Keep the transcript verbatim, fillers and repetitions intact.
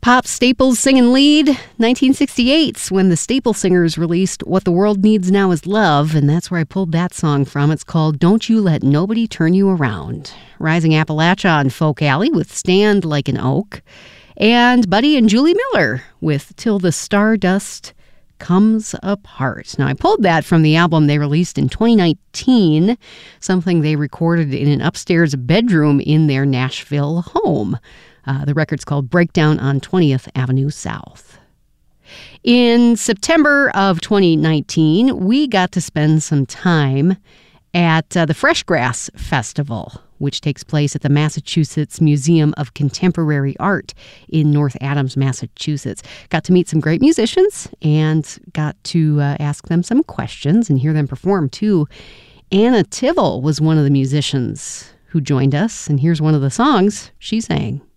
Pop Staples singing lead, nineteen sixty-eight, when the Staple Singers released What the World Needs Now Is Love, and that's where I pulled that song from. It's called Don't You Let Nobody Turn You Around. Rising Appalachia on Folk Alley with Stand Like an Oak, and Buddy and Julie Miller with Till the Stardust Comes Apart. Now, I pulled that from the album they released in twenty nineteen, something they recorded in an upstairs bedroom in their Nashville home. Uh, the record's called Breakdown on twentieth Avenue South. In September of twenty nineteen, we got to spend some time at uh, the Fresh Grass Festival, which takes place at the Massachusetts Museum of Contemporary Art in North Adams, Massachusetts. Got to meet some great musicians and got to uh, ask them some questions and hear them perform, too. Anna Tivell was one of the musicians who joined us, and here's one of the songs she sang.